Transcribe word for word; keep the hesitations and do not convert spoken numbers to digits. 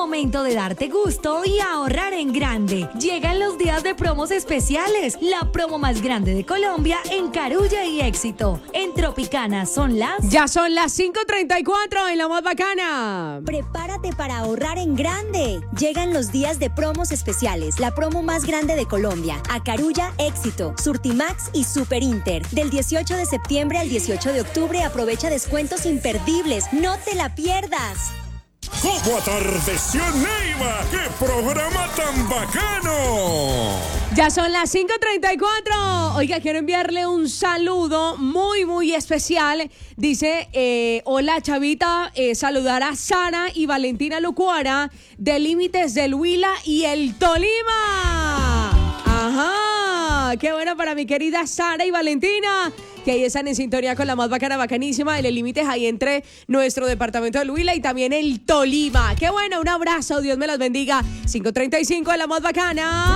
Momento de darte gusto y ahorrar en grande. Llegan los días de promos especiales. La promo más grande de Colombia en Carulla y Éxito. En Tropicana son las... Ya son las cinco treinta y cuatro en la más bacana. Prepárate para ahorrar en grande. Llegan los días de promos especiales. La promo más grande de Colombia. A Carulla, Éxito, Surtimax y Super Inter. Del dieciocho de septiembre al dieciocho de octubre aprovecha descuentos imperdibles. No te la pierdas. ¿Cómo atardeció Neiva? ¡Qué programa tan bacano! Ya son las cinco treinta y cuatro. Oiga, quiero enviarle un saludo muy, muy especial. Dice, eh, hola Chavita, eh, saludar a Sara y Valentina Lucuara de Límites del Huila y el Tolima. Ajá, qué bueno para mi querida Sara y Valentina, que ahí están en sintonía con la más bacana, bacanísima, el límites ahí entre nuestro departamento del Huila y también el Tolima. Qué bueno, un abrazo, Dios me las bendiga. cinco treinta y cinco de la más bacana.